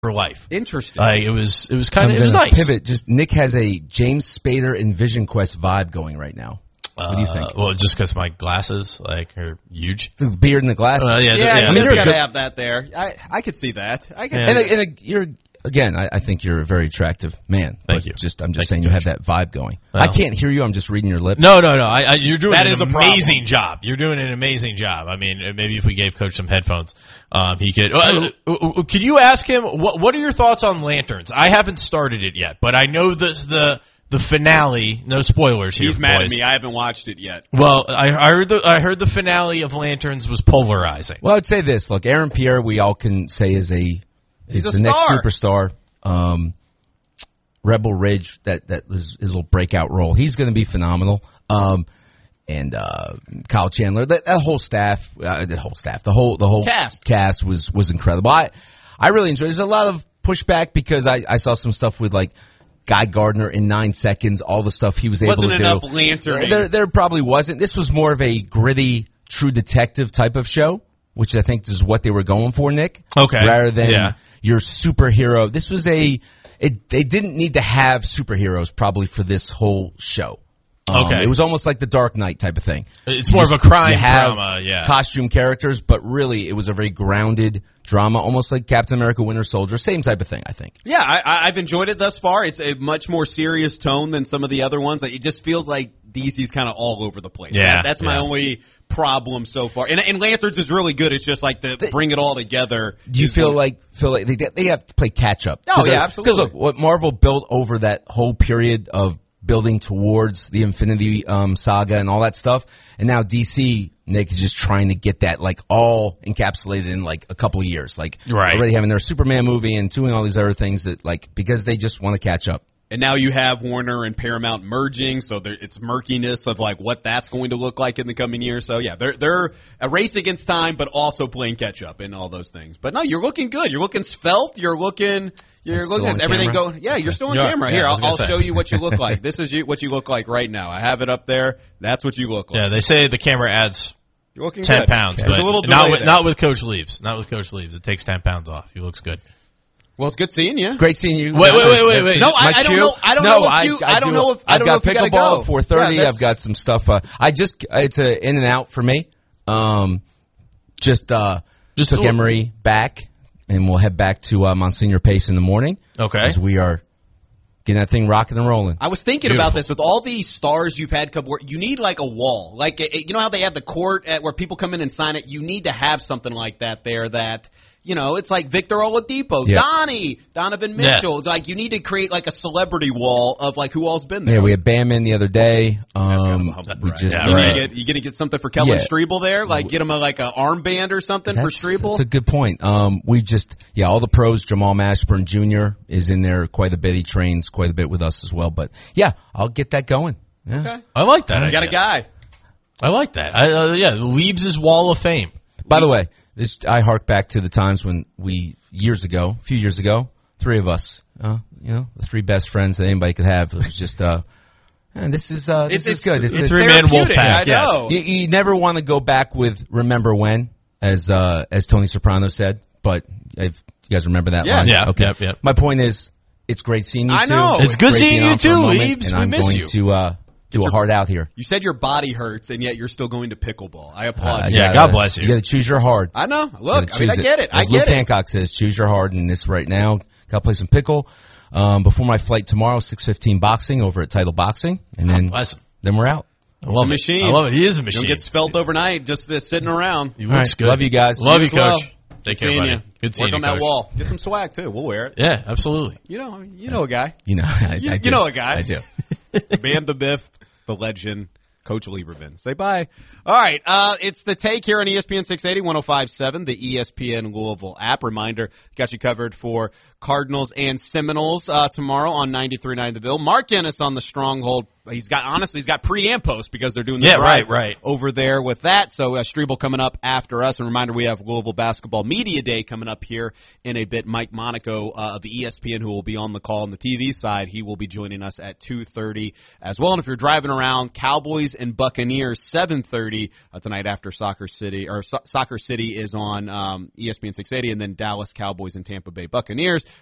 for life. Interesting. It was kind of it was nice. Pivot. Just Nick has a James Spader and Vision Quest vibe going right now. What do you think? Well, just because my glasses are huge. The beard and the glasses. Yeah, I mean, you're you're gotta have that there. I could see that. I could. And you're again. I think you're a very attractive man. Thank you. I'm just saying you have that vibe going. Well, I can't hear you. I'm just reading your lips. No. You're doing That an is a amazing job. You're doing an amazing job. I mean, maybe if we gave Coach some headphones, he could. Could you ask him what are your thoughts on Lanterns? I haven't started it yet, but I know the finale. No spoilers here. He's mad boys. at me. I haven't watched it yet. Well, I heard the finale of Lanterns was polarizing. Well, I'd say this. Look, Aaron Pierre, we all can say is the next superstar. Rebel Ridge, that was his little breakout role. He's going to be phenomenal. And Kyle Chandler, that whole staff, the whole cast was incredible. I really enjoyed it. There's a lot of pushback because I saw some stuff with like Guy Gardner in 9 seconds, all the stuff he was able to do. Wasn't enough Lantern. There probably wasn't. This was more of a gritty, true detective type of show, which I think is what they were going for, Nick. Okay. Rather than your superhero. This was they didn't need to have superheroes probably for this whole show. Okay. It was almost like the Dark Knight type of thing. It's more of a crime drama, costume characters, but really it was a very grounded drama, almost like Captain America Winter Soldier, same type of thing, I think. Yeah, I've enjoyed it thus far. It's a much more serious tone than some of the other ones. It just feels like DC's kind of all over the place. Yeah, that's my only problem so far. And Lanterns is really good. It's just like bring it all together. Do you feel like they have to play catch up? Oh yeah, absolutely. Because look, what Marvel built over that whole period of building towards the Infinity Saga and all that stuff, and now DC, Nick, is just trying to get that like all encapsulated in like a couple of years, like already having their Superman movie and doing all these other things that like because they just want to catch up. And now you have Warner and Paramount merging, so it's murkiness of like what that's going to look like in the coming years. So yeah, they're a race against time, but also playing catch up and all those things. But no, you're looking good. You're looking svelte. You're looking as everything going. Yeah, you're still on camera. Here, I'll show you what you look like. This is what you look like right now. I have it up there. That's what you look like. Yeah, they say the camera adds you're looking 10 good. pounds, Okay. but a little not with Coach Leaves. Not with Coach Leaves. It takes 10 pounds off. He looks good. Well, it's good seeing you. Great seeing you. Wait. No, I don't know. I don't know if you. I don't know if I've got you gotta pickleball go. at 4:30. I've got some stuff. It's a in and out for me. Just took Emery back, and we'll head back to Monsignor Pace in the morning. Okay, as we are getting that thing rocking and rolling. I was thinking about this with all these stars you've had come work. You need like a wall, like you know how they have the court where people come in and sign it. You need to have something like that there. That. You know, it's like Victor Oladipo, Donnie, Donovan Mitchell. It's like you need to create like a celebrity wall of like who all's been there. Yeah, we had Bam in the other day. You gonna get something for Kellen Strebel there? Like get him a armband or something for Strebel? That's a good point. We just all the pros. Jamal Mashburn Jr. is in there quite a bit. He trains quite a bit with us as well. But yeah, I'll get that going. Yeah. Okay. I like that. You got a guy. I like that. Leaves' Wall of Fame. By the way. I hark back to the times when a few years ago, three of us, the three best friends that anybody could have. It was just, this is good. It's a three-man wolf pack. I know. Yes. You never want to go back with "Remember When," as Tony Soprano said. But if you guys remember that line, okay. Yeah. My point is, it's great seeing you. I know. Too. It's good seeing you too, Leaves. And I'm going to do a hard out here. You said your body hurts, and yet you're still going to pickleball. I applaud you. God bless you. You got to choose your hard. I know. Look, I get it. As Luke Hancock says, choose your hard. And this right now, got to play some pickle. Before my flight tomorrow, 6:15 boxing over at Title Boxing, and then we're out. I love a machine. I love it. He is a machine. Don't get svelte overnight, just sitting around. He looks good. Love you guys. Love you, Coach. Well. Take care, buddy. Good seeing you, Work on that wall. Get some swag too. We'll wear it. Yeah, absolutely. You know a guy. You know, I do. You know a guy. I do. Man the myth, the legend, Coach Lieberman. Say bye. All right. It's The Take here on ESPN 680, 105.7, the ESPN Louisville app. Reminder, got you covered for Cardinals and Seminoles tomorrow on 93.9 The Ville. Mark Ennis on the Stronghold he's got pre and post because they're doing the drive right over there with that. So Strebel coming up after us. And reminder, we have Louisville Basketball Media Day coming up here in a bit. Mike Monaco of the ESPN, who will be on the call on the TV side, he will be joining us at 2:30 as well. And if you're driving around, Cowboys and Buccaneers 7:30 tonight after Soccer City is on ESPN 680, and then Dallas Cowboys and Tampa Bay Buccaneers